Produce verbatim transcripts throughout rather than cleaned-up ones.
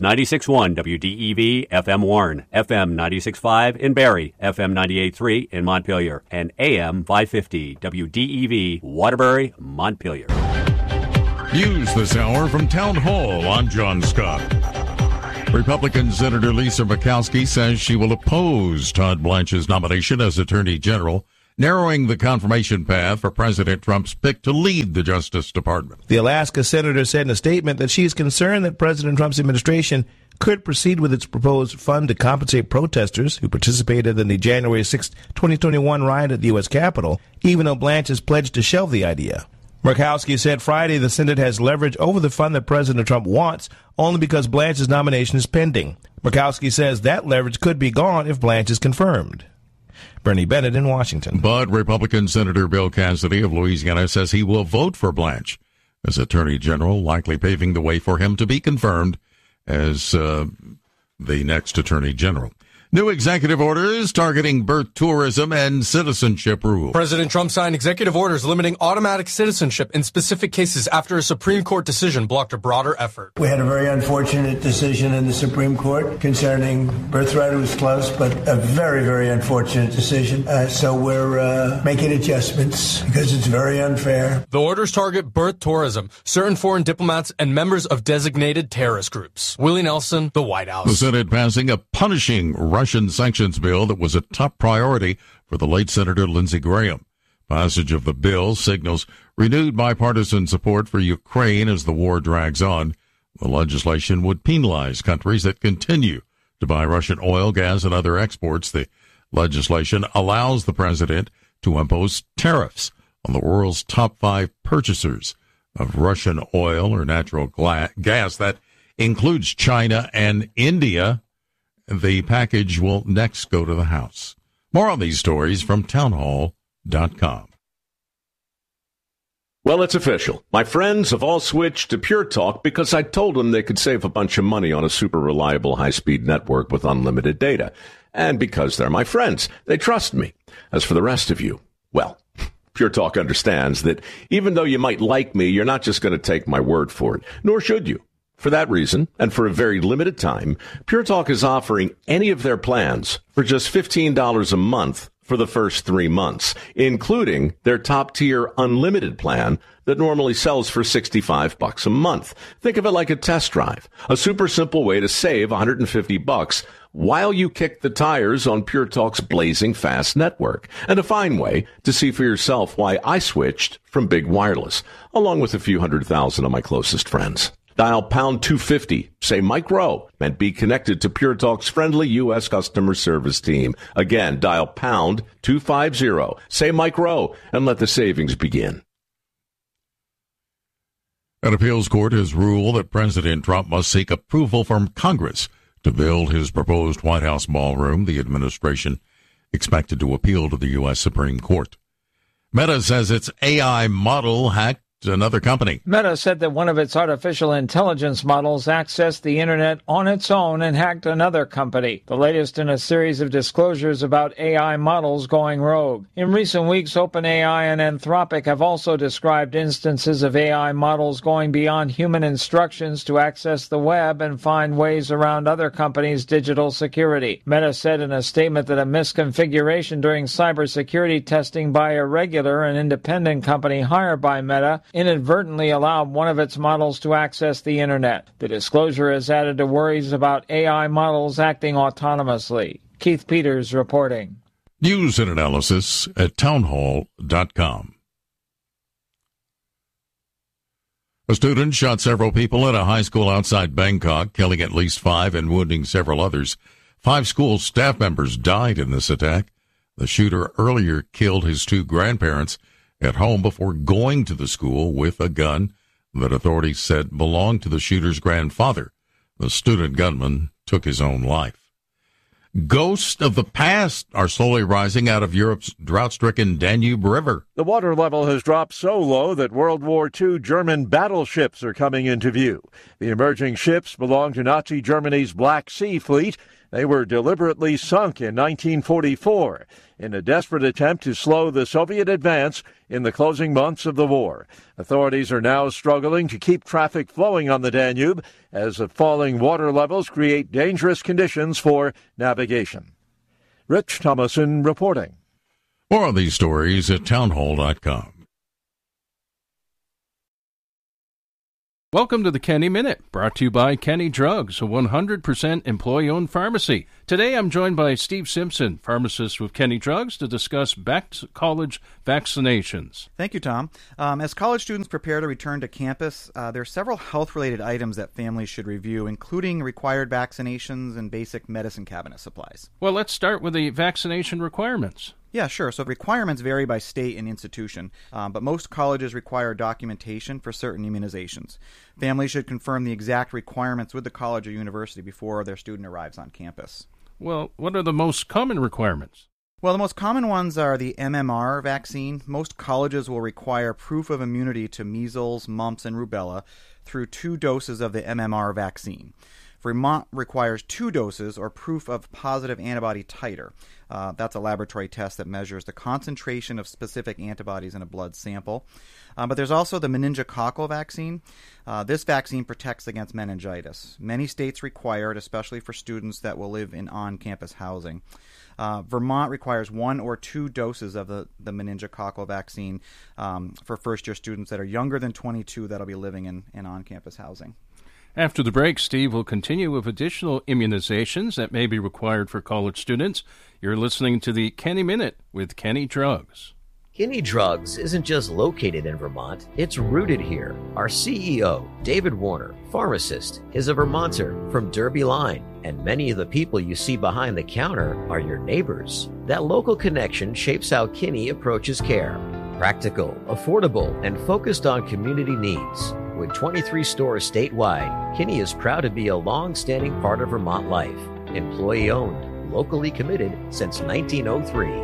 ninety-six point one W D E V F M Warren, F M ninety-six point five in Barrie, F M ninety-eight point three in Montpelier, and A M five fifty W D E V Waterbury, Montpelier. News this hour from Town Hall. I'm John Scott. Republican Senator Lisa Murkowski says she will oppose Todd Blanche's nomination as Attorney General, narrowing the confirmation path for President Trump's pick to lead the Justice Department. The Alaska senator said in a statement that she is concerned that President Trump's administration could proceed with its proposed fund to compensate protesters who participated in the January sixth, twenty twenty-one riot at the U S Capitol, even though Blanche has pledged to shelve the idea. Murkowski said Friday the Senate has leverage over the fund that President Trump wants only because Blanche's nomination is pending. Murkowski says that leverage could be gone if Blanche is confirmed. Bernie Bennett in Washington. But Republican Senator Bill Cassidy of Louisiana says he will vote for Blanche as Attorney General, likely paving the way for him to be confirmed as uh, the next Attorney General. New executive orders targeting birth tourism and citizenship rules. President Trump signed executive orders limiting automatic citizenship in specific cases after a Supreme Court decision blocked a broader effort. We had a very unfortunate decision in the Supreme Court concerning birthright. It was close, but a very, very unfortunate decision. Uh, so we're uh, making adjustments because it's very unfair. The orders target birth tourism, certain foreign diplomats, and members of designated terrorist groups. Willie Nelson, the White House. The Senate passing a punishing Russian sanctions bill that was a top priority for the late Senator Lindsey Graham. Passage of the bill signals renewed bipartisan support for Ukraine as the war drags on. The legislation would penalize countries that continue to buy Russian oil, gas, and other exports. The legislation allows the president to impose tariffs on the world's top five purchasers of Russian oil or natural gas. That includes China and India. The package will next go to the House. More on these stories from townhall dot com. Well, it's official. My friends have all switched to Pure Talk because I told them they could save a bunch of money on a super reliable high-speed network with unlimited data. And because they're my friends, they trust me. As for the rest of you, well, Pure Talk understands that even though you might like me, you're not just going to take my word for it, nor should you. For that reason, and for a very limited time, Pure Talk is offering any of their plans for just fifteen dollars a month for the first three months, including their top-tier unlimited plan that normally sells for sixty-five bucks a month. Think of it like a test drive, a super simple way to save one hundred fifty bucks while you kick the tires on Pure Talk's blazing fast network, and a fine way to see for yourself why I switched from big wireless, along with a few hundred thousand of my closest friends. Dial pound two fifty, say Mike Rowe, and be connected to Pure Talk's friendly U S customer service team. Again, dial pound two fifty, say Mike Rowe, and let the savings begin. An appeals court has ruled that President Trump must seek approval from Congress to build his proposed White House ballroom. The administration expected to appeal to the U S Supreme Court. Meta says its A I model hacked another company. Meta said that one of its artificial intelligence models accessed the internet on its own and hacked another company, the latest in a series of disclosures about A I models going rogue. In recent weeks, OpenAI and Anthropic have also described instances of A I models going beyond human instructions to access the web and find ways around other companies' digital security. Meta said in a statement that a misconfiguration during cybersecurity testing by a regular and independent company hired by Meta inadvertently allowed one of its models to access the internet. The disclosure has added to worries about A I models acting autonomously. Keith Peters reporting. News and analysis at townhall dot com. A student shot several people at a high school outside Bangkok, killing at least five and wounding several others. Five school staff members died in this attack. The shooter earlier killed his two grandparents at home before going to the school with a gun that authorities said belonged to the shooter's grandfather. The student gunman took his own life. Ghosts of the past are slowly rising out of Europe's drought-stricken Danube River. The water level has dropped so low that World War Two German battleships are coming into view. The emerging ships belong to Nazi Germany's Black Sea Fleet. They were deliberately sunk in nineteen forty-four in a desperate attempt to slow the Soviet advance in the closing months of the war. Authorities are now struggling to keep traffic flowing on the Danube as the falling water levels create dangerous conditions for navigation. Rich Thomason reporting. More of these stories at townhall dot com. Welcome to the Kenny Minute, brought to you by Kenny Drugs, a one hundred percent employee-owned pharmacy. Today I'm joined by Steve Simpson, pharmacist with Kenny Drugs, to discuss back-to-college vaccinations. Thank you, Tom. Um, as college students prepare to return to campus, uh, there are several health-related items that families should review, including required vaccinations and basic medicine cabinet supplies. Well, let's start with the vaccination requirements. Yeah, sure. So requirements vary by state and institution, um, but most colleges require documentation for certain immunizations. Families should confirm the exact requirements with the college or university before their student arrives on campus. Well, what are the most common requirements? Well, the most common ones are the M M R vaccine. Most colleges will require proof of immunity to measles, mumps, and rubella through two doses of the M M R vaccine. Vermont requires two doses or proof of positive antibody titer. Uh, that's a laboratory test that measures the concentration of specific antibodies in a blood sample. Uh, but there's also the meningococcal vaccine. Uh, this vaccine protects against meningitis. Many states require it, especially for students that will live in on-campus housing. Uh, Vermont requires one or two doses of the, the meningococcal vaccine um, for first-year students that are younger than twenty-two that'll be living in, in on-campus housing. After the break, Steve will continue with additional immunizations that may be required for college students. You're listening to the Kenny Minute with Kenny Drugs. Kenny Drugs isn't just located in Vermont, it's rooted here. Our C E O, David Warner, pharmacist, is a Vermonter from Derby Line, and many of the people you see behind the counter are your neighbors. That local connection shapes how Kenny approaches care. Practical, affordable, and focused on community needs. With twenty-three stores statewide, Kenny is proud to be a long-standing part of Vermont life. Employee-owned, locally committed since nineteen oh three.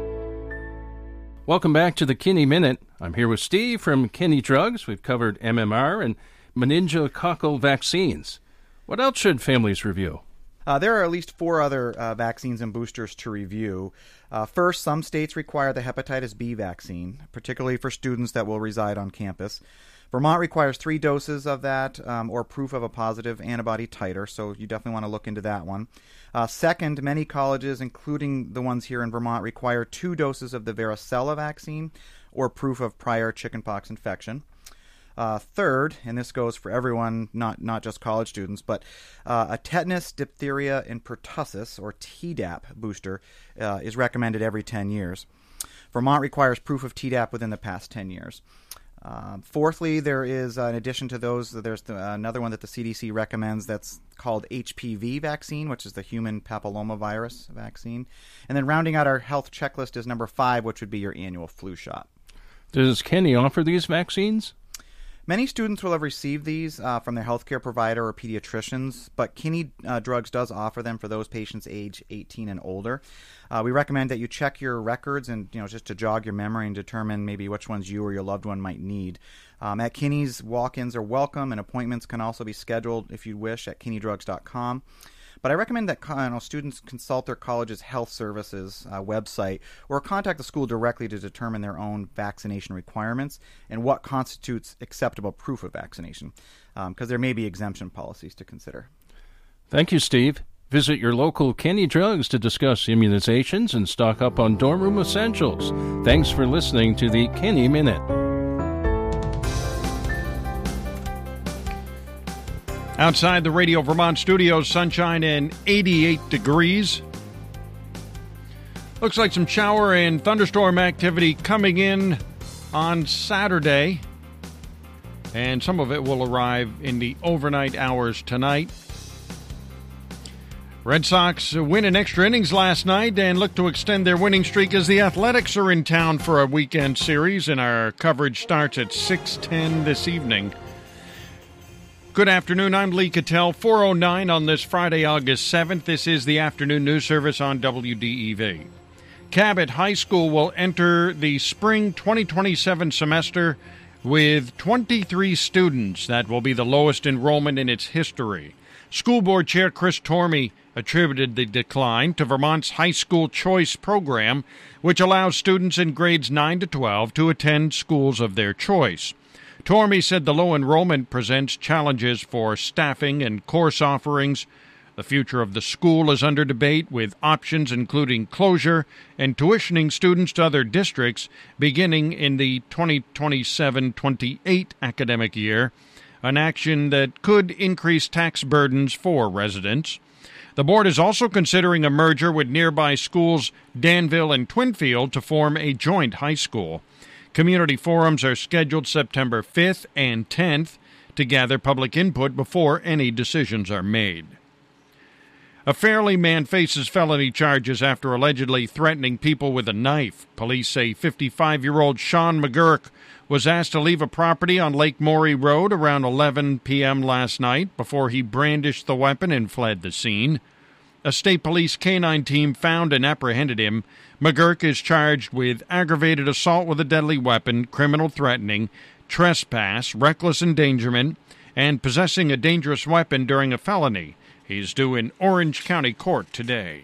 Welcome back to the Kenny Minute. I'm here with Steve from Kenny Drugs. We've covered M M R and meningococcal vaccines. What else should families review? Uh, there are at least four other uh, vaccines and boosters to review. Uh, first, some states require the hepatitis B vaccine, particularly for students that will reside on campus. Vermont requires three doses of that um, or proof of a positive antibody titer, so you definitely want to look into that one. Uh, second, many colleges, including the ones here in Vermont, require two doses of the varicella vaccine or proof of prior chickenpox infection. Uh, third, and this goes for everyone, not not just college students, but uh, a tetanus, diphtheria, and pertussis, or T D A P booster, uh, is recommended every ten years. Vermont requires proof of T D A P within the past ten years. Uh, fourthly, there is, uh, in addition to those, there's the, uh, another one that the C D C recommends that's called H P V vaccine, which is the human papillomavirus vaccine. And then rounding out our health checklist is number five, which would be your annual flu shot. Does Kenny offer these vaccines? Many students will have received these uh, from their healthcare provider or pediatricians, but Kenny uh, Drugs does offer them for those patients age eighteen and older. Uh, we recommend that you check your records and, you know, just to jog your memory and determine maybe which ones you or your loved one might need. Um, at Kenny's, walk-ins are welcome, and appointments can also be scheduled if you wish at kenny drugs dot com. But I recommend that you know, students consult their college's health services uh, website or contact the school directly to determine their own vaccination requirements and what constitutes acceptable proof of vaccination, because um, there may be exemption policies to consider. Thank you, Steve. Visit your local Kenny Drugs to discuss immunizations and stock up on dorm room essentials. Thanks for listening to the Kenny Minute. Outside the Radio Vermont studios, sunshine and eighty-eight degrees. Looks like some shower and thunderstorm activity coming in on Saturday. And some of it will arrive in the overnight hours tonight. Red Sox win in extra innings last night and look to extend their winning streak as the Athletics are in town for a weekend series, and our coverage starts at six ten this evening. Good afternoon, I'm Lee Cattell, four oh nine on this Friday, August seventh. This is the afternoon news service on W D E V. Cabot High School will enter the spring twenty twenty-seven semester with twenty-three students. That will be the lowest enrollment in its history. School Board Chair Chris Tormey attributed the decline to Vermont's High School Choice program, which allows students in grades nine to twelve to attend schools of their choice. Tormey said the low enrollment presents challenges for staffing and course offerings. The future of the school is under debate, with options including closure and tuitioning students to other districts beginning in the twenty twenty-seven twenty-eight academic year, an action that could increase tax burdens for residents. The board is also considering a merger with nearby schools Danville and Twinfield to form a joint high school. Community forums are scheduled September fifth and tenth to gather public input before any decisions are made. A Fairleigh man faces felony charges after allegedly threatening people with a knife. Police say fifty-five-year-old Sean McGurk was asked to leave a property on Lake Morey Road around eleven p.m. last night before he brandished the weapon and fled the scene. A state police canine team found and apprehended him. McGurk is charged with aggravated assault with a deadly weapon, criminal threatening, trespass, reckless endangerment, and possessing a dangerous weapon during a felony. He's due in Orange County Court today.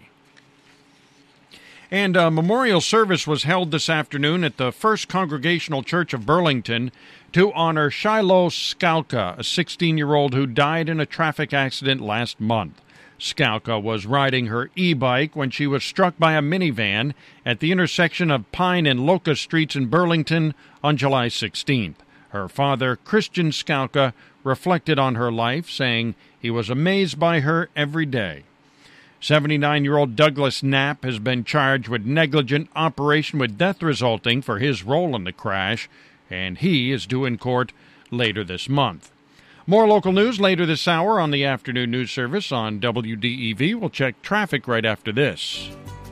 And a memorial service was held this afternoon at the First Congregational Church of Burlington to honor Shiloh Skalka, a sixteen-year-old who died in a traffic accident last month. Skalka was riding her e-bike when she was struck by a minivan at the intersection of Pine and Locust Streets in Burlington on July sixteenth. Her father, Christian Skalka, reflected on her life, saying he was amazed by her every day. seventy-nine-year-old Douglas Knapp has been charged with negligent operation with death resulting for his role in the crash, and he is due in court later this month. More local news later this hour on the afternoon news service on W D E V. We'll check traffic right after this.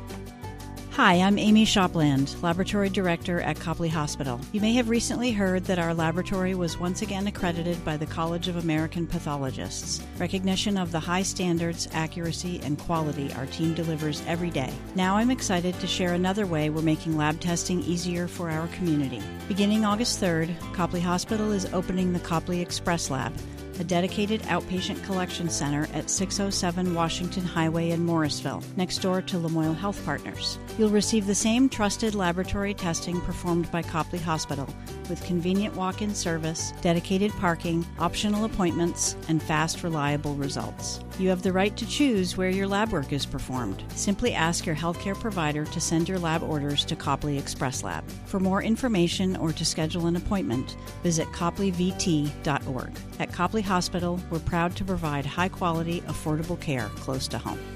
Hi, I'm Amy Shopland, Laboratory Director at Copley Hospital. You may have recently heard that our laboratory was once again accredited by the College of American Pathologists, recognition of the high standards, accuracy, and quality our team delivers every day. Now I'm excited to share another way we're making lab testing easier for our community. Beginning August third, Copley Hospital is opening the Copley Express Lab, a dedicated outpatient collection center at six oh seven Washington Highway in Morrisville, next door to Lamoille Health Partners. You'll receive the same trusted laboratory testing performed by Copley Hospital, with convenient walk-in service, dedicated parking, optional appointments, and fast, reliable results. You have the right to choose where your lab work is performed. Simply ask your healthcare provider to send your lab orders to Copley Express Lab. For more information or to schedule an appointment, visit copley v t dot org. At Copley Hospital, we're proud to provide high-quality, affordable care close to home.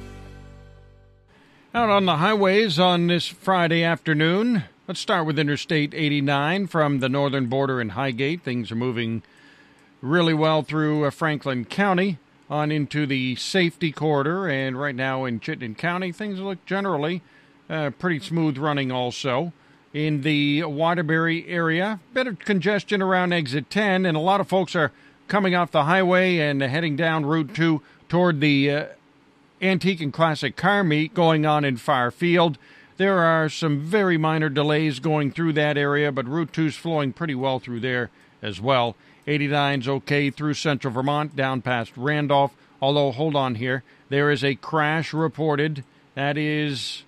Out on the highways on this Friday afternoon, let's start with Interstate eighty-nine from the northern border in Highgate. Things are moving really well through uh, Franklin County on into the safety corridor, and right now in Chittenden County, things look generally uh, pretty smooth running also. In the Waterbury area, bit of congestion around exit ten, and a lot of folks are coming off the highway and heading down Route two toward the uh, Antique and Classic Car Meet going on in Fairfield. There are some very minor delays going through that area, but Route two's flowing pretty well through there as well. eighty-nine's okay through central Vermont, down past Randolph, although, hold on here, there is a crash reported. That is...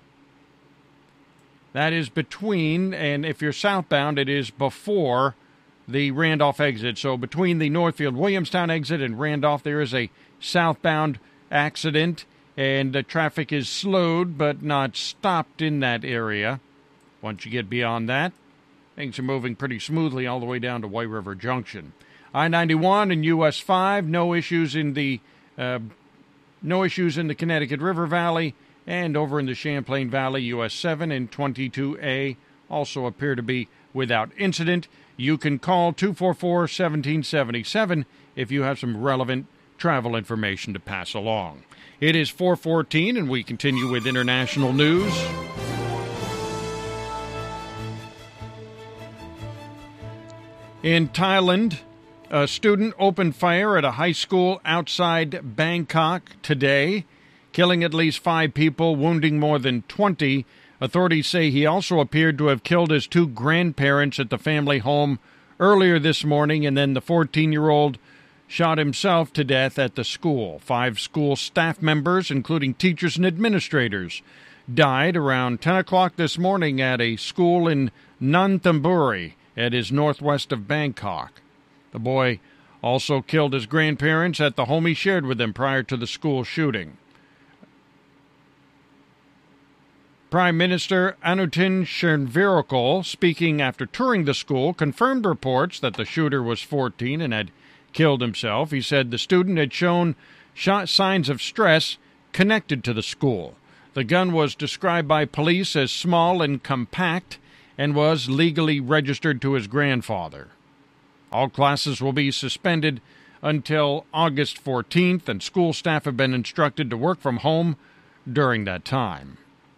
That is between, and if you're southbound, it is before the Randolph exit. So between the Northfield-Williamstown exit and Randolph, there is a southbound accident, and the traffic is slowed but not stopped in that area. Once you get beyond that, things are moving pretty smoothly all the way down to White River Junction. I ninety-one and U S five, no issues in the uh, no issues in the Connecticut River Valley, and over in the Champlain Valley, U S seven and twenty-two A also appear to be without incident. You can call two four four, one seven seven seven if you have some relevant travel information to pass along. It is four fourteen, and we continue with international news. In Thailand, a student opened fire at a high school outside Bangkok today, killing at least five people, wounding more than twenty. Authorities say he also appeared to have killed his two grandparents at the family home earlier this morning, and then the fourteen-year-old shot himself to death at the school. Five school staff members, including teachers and administrators, died around ten o'clock this morning at a school in Nanthamburi. It is northwest of Bangkok. The boy also killed his grandparents at the home he shared with them prior to the school shooting. Prime Minister Anutin Charnvirakul, speaking after touring the school, confirmed reports that the shooter was fourteen and had killed himself. He said the student had shown signs of stress connected to the school. The gun was described by police as small and compact and was legally registered to his grandfather. All classes will be suspended until August fourteenth, and school staff have been instructed to work from home during that time.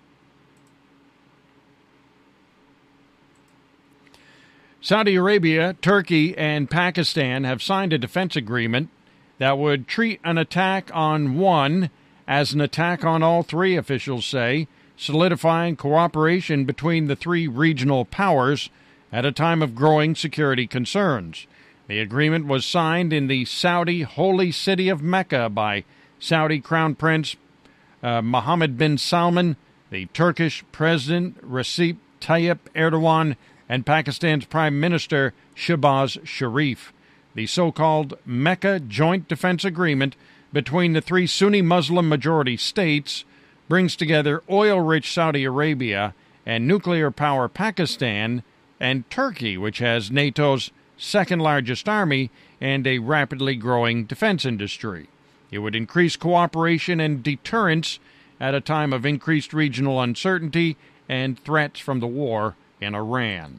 Saudi Arabia, Turkey, and Pakistan have signed a defense agreement that would treat an attack on one as an attack on all three, officials say, solidifying cooperation between the three regional powers at a time of growing security concerns. The agreement was signed in the Saudi holy city of Mecca by Saudi Crown Prince uh, Mohammed bin Salman, the Turkish President Recep Tayyip Erdogan, and Pakistan's Prime Minister Shehbaz Sharif. The so-called Mecca Joint Defense Agreement between the three Sunni Muslim-majority states brings together oil-rich Saudi Arabia and nuclear-power Pakistan and Turkey, which has NATO's second-largest army and a rapidly growing defense industry. It would increase cooperation and deterrence at a time of increased regional uncertainty and threats from the war in Iran.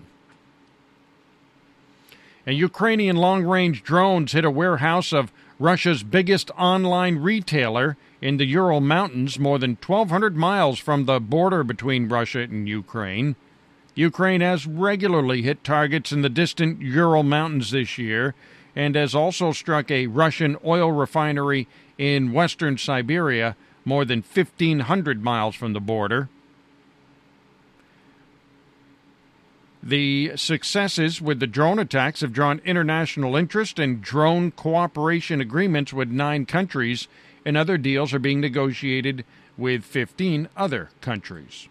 And Ukrainian long-range drones hit a warehouse of Russia's biggest online retailer in the Ural Mountains, more than twelve hundred miles from the border between Russia and Ukraine. Ukraine has regularly hit targets in the distant Ural Mountains this year and has also struck a Russian oil refinery in western Siberia, more than fifteen hundred miles from the border. The successes with the drone attacks have drawn international interest, and drone cooperation agreements with nine countries and other deals are being negotiated with fifteen other countries.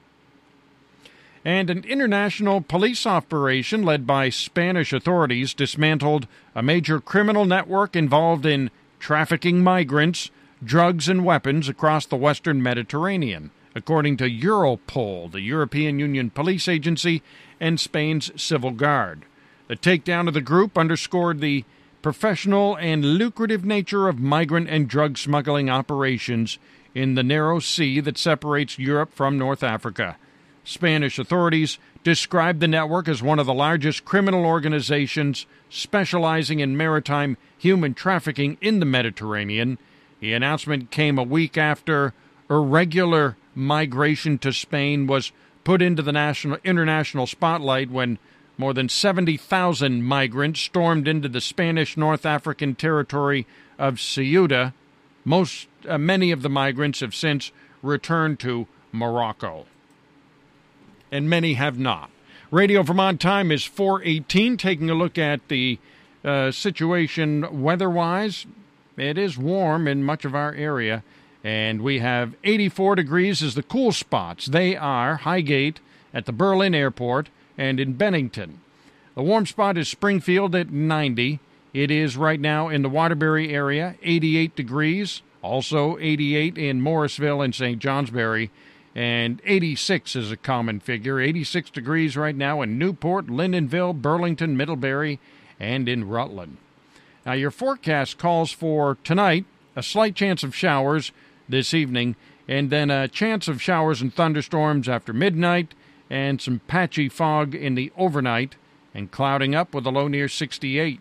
And an international police operation led by Spanish authorities dismantled a major criminal network involved in trafficking migrants, drugs, and weapons across the western Mediterranean, according to Europol, the European Union police agency, and Spain's Civil Guard. The takedown of the group underscored the professional and lucrative nature of migrant and drug smuggling operations in the narrow sea that separates Europe from North Africa. Spanish authorities described the network as one of the largest criminal organizations specializing in maritime human trafficking in the Mediterranean. The announcement came a week after irregular migration to Spain was put into the national international spotlight when more than seventy thousand migrants stormed into the Spanish North African territory of Ceuta. Most, uh, many of the migrants have since returned to Morocco, and many have not. Radio Vermont time is four eighteen. Taking a look at the uh, situation weather-wise, it is warm in much of our area. And we have eighty-four degrees as the cool spots. They are Highgate at the Berlin Airport and in Bennington. The warm spot is Springfield at ninety. It is right now in the Waterbury area, eighty-eight degrees. Also eighty-eight in Morrisville and Saint Johnsbury. And eighty-six is a common figure. eighty-six degrees right now in Newport, Lyndonville, Burlington, Middlebury, and in Rutland. Now your forecast calls for tonight a slight chance of showers this evening, and then a chance of showers and thunderstorms after midnight, and some patchy fog in the overnight, and clouding up with a low near sixty-eight.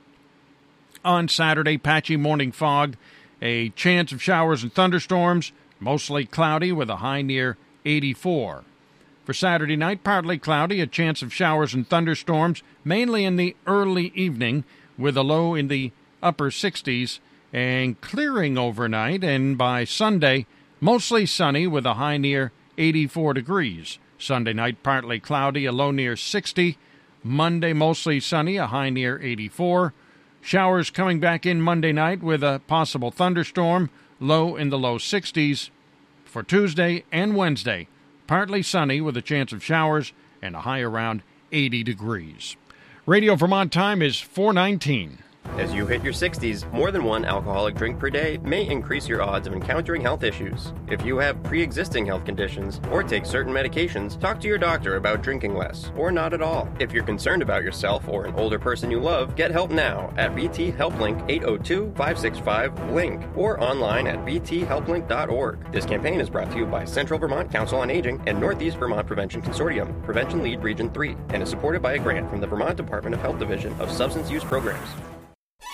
On Saturday, patchy morning fog, a chance of showers and thunderstorms, mostly cloudy with a high near eighty-four. For Saturday night, partly cloudy, a chance of showers and thunderstorms, mainly in the early evening, with a low in the upper sixties, and clearing overnight, and by Sunday, mostly sunny with a high near eighty-four degrees. Sunday night, partly cloudy, a low near sixty. Monday, mostly sunny, a high near eighty-four. Showers coming back in Monday night with a possible thunderstorm, low in the low sixties. For Tuesday and Wednesday, partly sunny with a chance of showers and a high around eighty degrees. Radio Vermont time is four nineteen. As you hit your sixties, more than one alcoholic drink per day may increase your odds of encountering health issues. If you have pre-existing health conditions or take certain medications, talk to your doctor about drinking less or not at all. If you're concerned about yourself or an older person you love, get help now at V T HelpLink eight oh two, five six five, LINK or online at v t help link dot org. This campaign is brought to you by Central Vermont Council on Aging and Northeast Vermont Prevention Consortium, Prevention Lead Region three, and is supported by a grant from the Vermont Department of Health Division of Substance Use Programs.